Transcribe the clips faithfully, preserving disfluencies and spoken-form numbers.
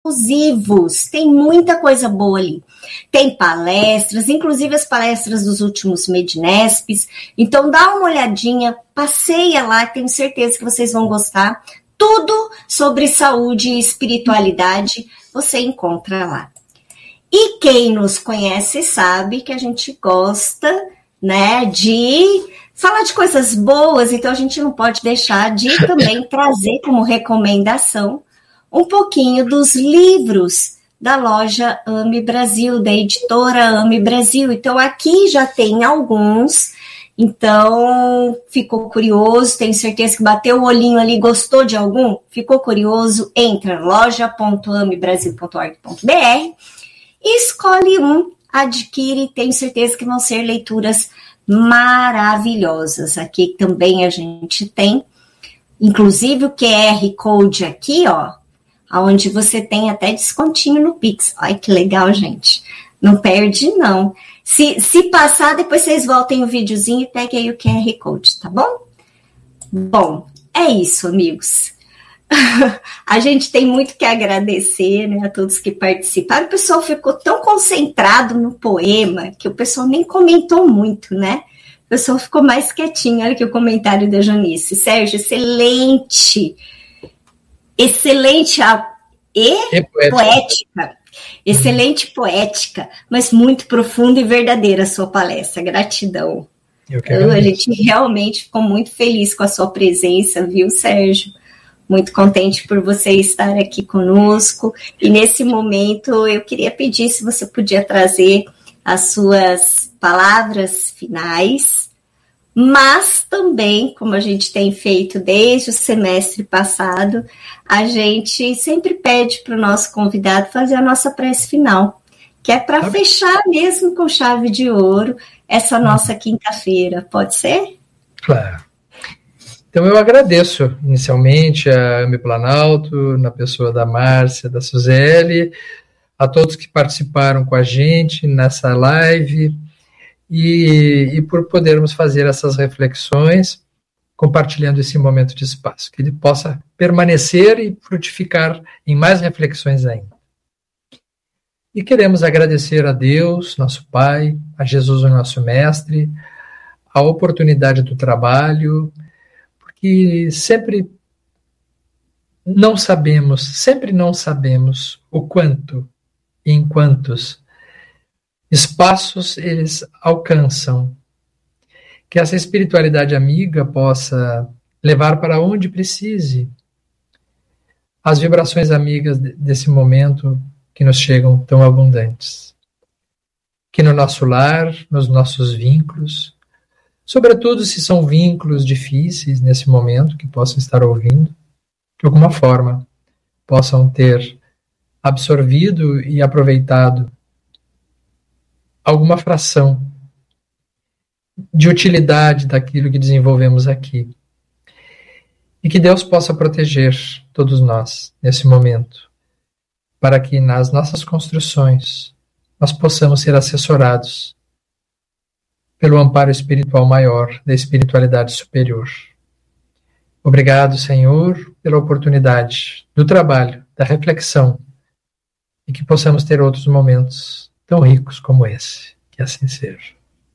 exclusivos. Tem muita coisa boa ali. Tem palestras, inclusive as palestras dos últimos Mednespes. Então dá uma olhadinha, passeia lá, tenho certeza que vocês vão gostar. Tudo sobre saúde e espiritualidade você encontra lá. E quem nos conhece sabe que a gente gosta, né, de falar de coisas boas, então a gente não pode deixar de também trazer como recomendação um pouquinho dos livros da loja Ame Brasil, da editora Ame Brasil. Então aqui já tem alguns, então ficou curioso, tenho certeza que bateu o olhinho ali, gostou de algum? Ficou curioso? Entra loja ponto ame brasil ponto org ponto b r e escolhe um, adquire, tenho certeza que vão ser leituras maravilhosas. Aqui também a gente tem, inclusive o Q R Code aqui, ó, onde você tem até descontinho no Pix. Olha que legal, gente. Não perde, não. Se, se passar, depois vocês voltem o videozinho e peguem aí o Q R Code, tá bom? Bom, é isso, amigos. A gente tem muito que agradecer, né, a todos que participaram. O pessoal ficou tão concentrado no poema que o pessoal nem comentou muito, né? O pessoal ficou mais quietinho. Olha aqui o comentário da Janice. Sérgio, excelente. Excelente a... e, e poética. poética. Excelente poética, mas muito profunda e verdadeira a sua palestra. Gratidão. Eu quero a gente realmente ficou muito feliz com a sua presença, viu, Sérgio? Muito contente por você estar aqui conosco. E nesse momento eu queria pedir se você podia trazer as suas palavras finais, mas também, como a gente tem feito desde o semestre passado, a gente sempre pede para o nosso convidado fazer a nossa prece final, que é para fechar mesmo com chave de ouro essa nossa quinta-feira. Pode ser? Claro. Então eu agradeço inicialmente a Ame Planalto, na pessoa da Márcia, da Suzeli, a todos que participaram com a gente nessa live e, e por podermos fazer essas reflexões, compartilhando esse momento de espaço, que ele possa permanecer e frutificar em mais reflexões ainda. E queremos agradecer a Deus, nosso Pai, a Jesus, o nosso Mestre, a oportunidade do trabalho, que sempre não sabemos, sempre não sabemos o quanto e em quantos espaços eles alcançam. Que essa espiritualidade amiga possa levar para onde precise as vibrações amigas desse momento que nos chegam tão abundantes. Que no nosso lar, nos nossos vínculos, sobretudo se são vínculos difíceis nesse momento, que possam estar ouvindo, de alguma forma possam ter absorvido e aproveitado alguma fração de utilidade daquilo que desenvolvemos aqui. E que Deus possa proteger todos nós nesse momento, para que nas nossas construções nós possamos ser assessorados pelo amparo espiritual maior, da espiritualidade superior. Obrigado, Senhor, pela oportunidade do trabalho, da reflexão, e que possamos ter outros momentos tão ricos como esse. Que assim seja.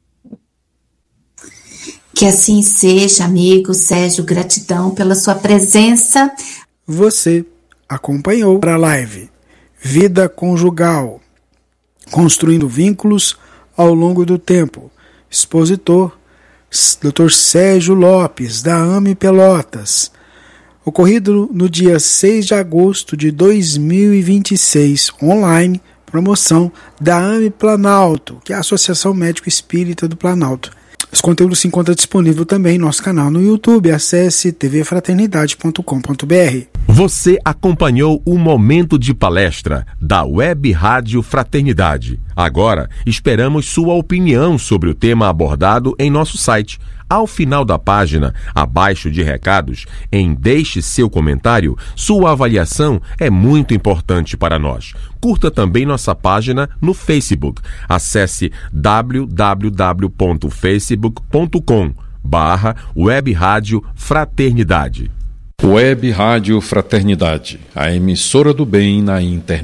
Que assim seja, amigo Sérgio, gratidão pela sua presença. Você acompanhou para a live Vida Conjugal, Construindo Vínculos ao Longo do Tempo. Expositor, doutor Sérgio Lopes, da Ame Pelotas. Ocorrido no dia seis de agosto de dois mil e vinte e seis, online, promoção da Ame Planalto, que é a Associação Médico Espírita do Planalto. Os conteúdos se encontram disponíveis também em nosso canal no YouTube. Acesse t v fraternidade ponto com ponto b r. Você acompanhou o Momento de Palestra da Web Rádio Fraternidade. Agora, esperamos sua opinião sobre o tema abordado em nosso site. Ao final da página, abaixo de recados, em Deixe seu comentário, sua avaliação é muito importante para nós. Curta também nossa página no Facebook. Acesse w w w ponto facebook ponto com barra Web Rádio Fraternidade. Web Rádio Fraternidade, a emissora do bem na internet.